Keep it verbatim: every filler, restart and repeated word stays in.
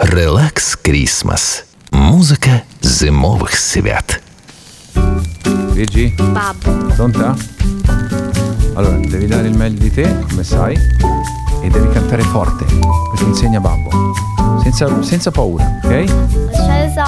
Relax Christmas. Музика зимових свят. Gigi? Babbo. Pronta? Allora, devi dare il meglio di te, come sai, e devi cantare forte, come ti insegna Babbo. Senza, senza paura, ok? Ce ne so.